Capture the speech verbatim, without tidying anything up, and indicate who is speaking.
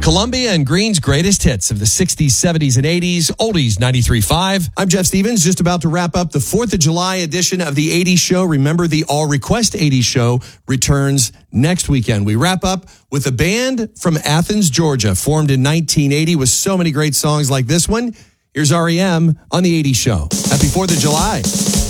Speaker 1: Columbia and Green's greatest hits of the sixties, seventies, and eighties, Oldies ninety-three point five.
Speaker 2: I'm Jeff Stevens, just about to wrap up the fourth of July edition of the eighties Show. Remember, the All Request eighties Show returns next weekend. We wrap up with a band from Athens, Georgia, formed in nineteen eighty with so many great songs like this one. Here's R E M on the eighties Show. Happy fourth of July.